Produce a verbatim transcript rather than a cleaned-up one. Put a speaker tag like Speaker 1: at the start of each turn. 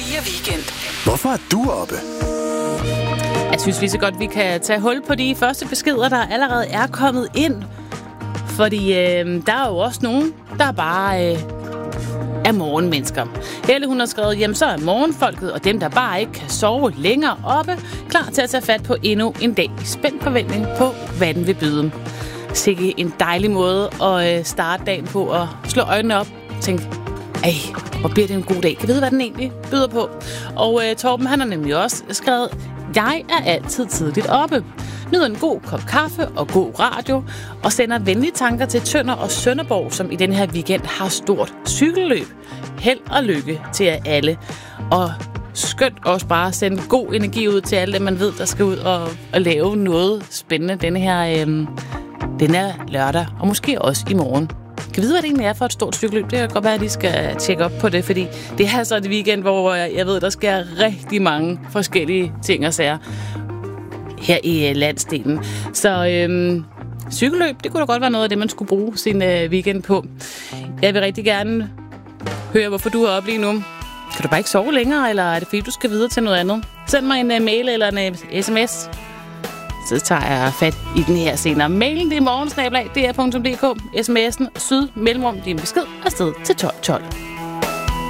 Speaker 1: fire Weekend.
Speaker 2: Hvorfor er du oppe?
Speaker 3: Jeg synes lige så godt, vi kan tage hul på de første beskeder, der allerede er kommet ind. Fordi øh, der er jo også nogen, der bare øh, er morgenmennesker. Helle, hun har skrevet, jamen så er morgenfolket og dem, der bare ikke kan sove længere oppe, klar til at tage fat på endnu en dag. Spændt forventning på, hvad den vil byde. Sikke en dejlig måde at øh, starte dagen på og slå øjnene op og tænke, ej, hvor bliver det en god dag. Kan vide, hvad den egentlig byder på? Og øh, Torben, han har nemlig også skrevet, jeg er altid tidligt oppe. Nyder en god kop kaffe og god radio, og sender venlige tanker til Tønder og Sønderborg, som i den her weekend har stort cykelløb. Held og lykke til jer alle. Og skønt også bare at sende god energi ud til alle dem, man ved, der skal ud og, og lave noget spændende denne her, øhm, den her lørdag, og måske også i morgen. Kan vide, hvad det egentlig er for et stort cykelløb? Det kan godt være, at de skal tjekke op på det, fordi det er så et weekend, hvor jeg ved, der sker rigtig mange forskellige ting og sager her i landsdelen. Så øhm, cykelløb, det kunne da godt være noget af det, man skulle bruge sin øh, weekend på. Jeg vil rigtig gerne høre, hvorfor du er oppe lige nu. Kan du bare ikke sove længere, eller er det fordi, du skal videre til noget andet? Send mig en uh, mail eller en uh, sms. Så tager jeg fat i den her senere. Mailen, det er morgensnablag, d r punktum d k. sms'en, syd, mellemrum, din besked, afsted til tolv tolv.